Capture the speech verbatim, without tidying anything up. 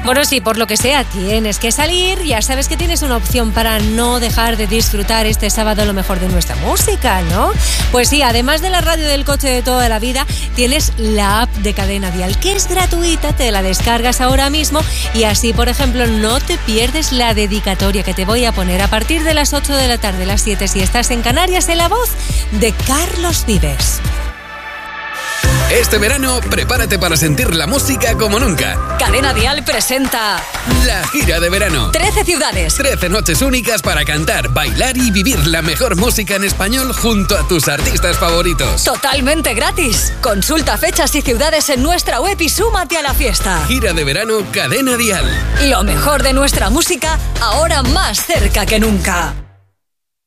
Bueno, sí, por lo que sea, tienes que salir. Ya sabes que tienes una opción para no dejar de disfrutar este sábado lo mejor de nuestra música, ¿no? Pues sí, además de la radio del coche de toda la vida, tienes la app de Cadena Dial, que es gratuita, te la descargas ahora mismo y así, por ejemplo, no te pierdes la dedicatoria que te voy a poner a partir de las ocho de la tarde, las siete si estás en Canarias, en la voz de Carlos Vives. Este verano, prepárate para sentir la música como nunca. Cadena Dial presenta la gira de verano. trece ciudades. trece noches únicas para cantar, bailar y vivir la mejor música en español junto a tus artistas favoritos. Totalmente gratis. Consulta fechas y ciudades en nuestra web y súmate a la fiesta. Gira de verano Cadena Dial. Lo mejor de nuestra música, ahora más cerca que nunca.